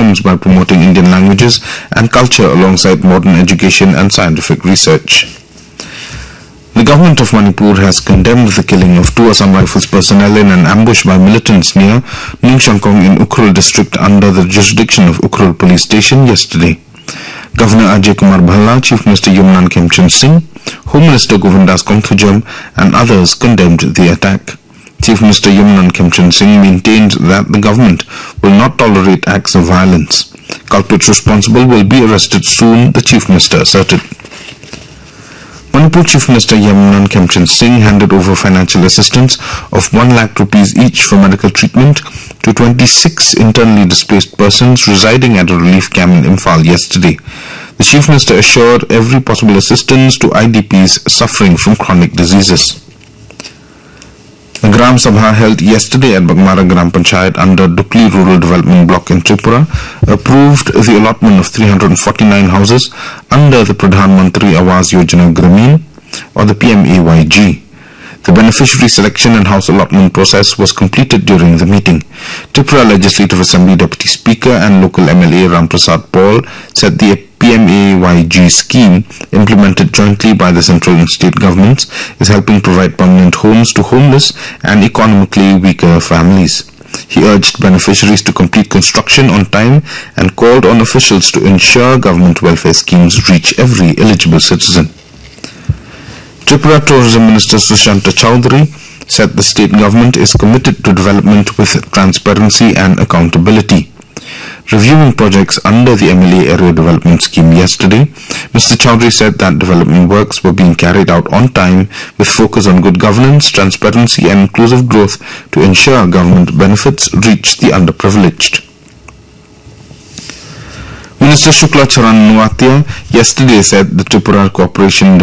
reforms by promoting Indian languages and culture alongside modern education and scientific research. The government of Manipur has condemned the killing of 2 Assam Rifles personnel in an ambush by militants near Ningshangkong in Ukhrul district under the jurisdiction of Ukhrul police station yesterday. Governor Ajay Kumar Bhalla, Chief Minister Yumnan Khemchand Singh, Home Minister Govindas Kongthujam and others condemned the attack. Chief Minister Yumnan Khemchand Singh maintained that the government will not tolerate acts of violence. Culprits responsible will be arrested soon, the Chief Minister asserted. Manipur Chief Minister Yumnan Khemchand Singh handed over financial assistance of 1 lakh rupees each for medical treatment to 26 internally displaced persons residing at a relief camp in Imphal yesterday. The Chief Minister assured every possible assistance to IDPs suffering from chronic diseases. The Gram Sabha held yesterday at Bagmara Gram Panchayat under Dukli Rural Development Block in Tripura approved the allotment of 349 houses under the Pradhan Mantri Awas Yojana Grameen or the PMAYG. The beneficiary selection and house allotment process was completed during the meeting. Tripura Legislative Assembly Deputy Speaker and local MLA Ram Prasad Paul said the PMAYG scheme, implemented jointly by the central and state governments, is helping provide permanent homes to homeless and economically weaker families. He urged beneficiaries to complete construction on time and called on officials to ensure government welfare schemes reach every eligible citizen. Tripura Tourism Minister Sushanta Chowdhury said the state government is committed to development with transparency and accountability. Reviewing projects under the MLA Area Development Scheme yesterday, Mr. Chowdhury said that development works were being carried out on time with focus on good governance, transparency and inclusive growth to ensure government benefits reach the underprivileged. Minister Shukla Charan Nuatia yesterday said the Tripura Cooperation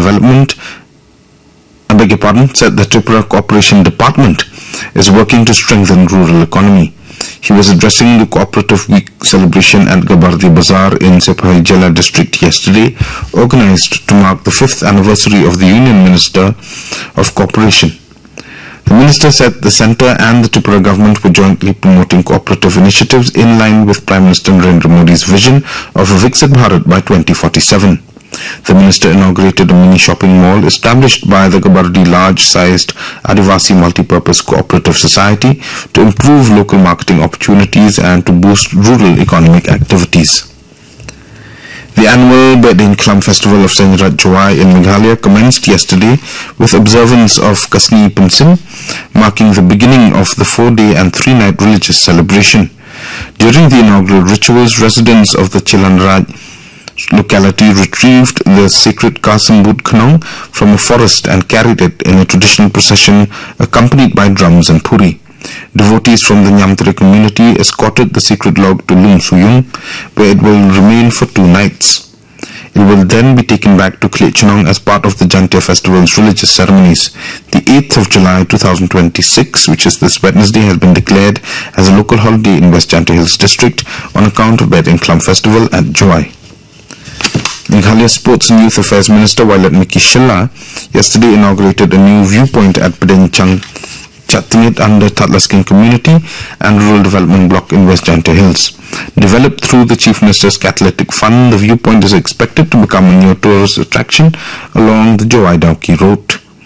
Department is working to strengthen rural economy. He was addressing the Cooperative Week celebration at Gabardi Bazaar in Sepai Jela district yesterday, organized to mark the 5th anniversary of the Union Minister of Cooperation. The minister said the centre and the Tripura government were jointly promoting cooperative initiatives in line with Prime Minister Narendra Modi's vision of a Viksit Bharat by 2047. The minister inaugurated a mini shopping mall established by the Gabardi large-sized Adivasi Multipurpose Cooperative Society to improve local marketing opportunities and to boost rural economic activities. The annual Bedding Clump Festival of Senrat Joai in Meghalaya commenced yesterday with observance of Kasni Pinsin, marking the beginning of the 4-day and 3-night religious celebration. During the inaugural rituals, residents of the Chilanraj locality retrieved the sacred Kasambud Khnong from a forest and carried it in a traditional procession accompanied by drums and puri. Devotees from the Nyamtre community escorted the sacred log to Lung Suyung, where it will remain for 2 nights. It will then be taken back to Klechenong as part of the Jantia Festival's religious ceremonies. The 8th of July 2026, which is this Wednesday, has been declared as a local holiday in West Jantia Hills district on account of Bedding Clump Festival at Joai. Meghalaya Sports and Youth Affairs Minister Violet Miki Shilla yesterday inaugurated a new viewpoint at Pedengchang Chattingit under Tatlaskin Community and Rural Development Block in West Jantia Hills. Developed through the Chief Minister's Catalytic Fund, the viewpoint is expected to become a new tourist attraction along the Joai-Dauki Road.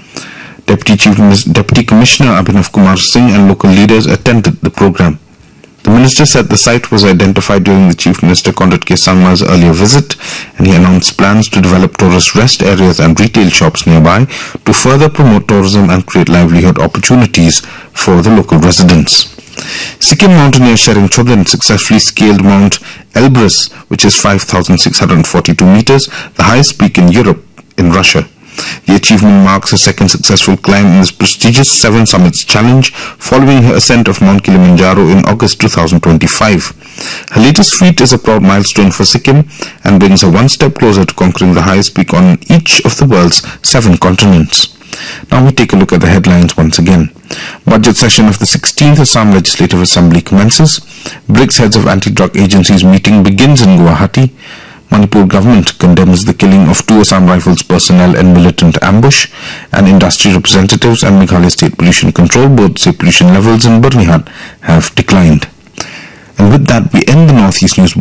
Deputy Commissioner Abhinav Kumar Singh and local leaders attended the program. The minister said the site was identified during the Chief Minister Conrad K. Sangma's earlier visit, and he announced plans to develop tourist rest areas and retail shops nearby to further promote tourism and create livelihood opportunities for the local residents. Sikkim mountaineer Shering Chodron successfully scaled Mount Elbrus, which is 5,642 meters, the highest peak in Europe, in Russia. The achievement marks a second successful climb in this prestigious 7 Summits Challenge following her ascent of Mount Kilimanjaro in August 2025. Her latest feat is a proud milestone for Sikkim and brings her one step closer to conquering the highest peak on each of the world's 7 continents. Now we take a look at the headlines once again. Budget session of the 16th Assam Legislative Assembly commences. BRICS heads of anti-drug agencies meeting begins in Guwahati. Manipur government condemns the killing of 2 Assam Rifles personnel in militant ambush, and industry representatives and Meghalaya State Pollution Control Board say pollution levels in Barnihat have declined. And with that, we end the Northeast News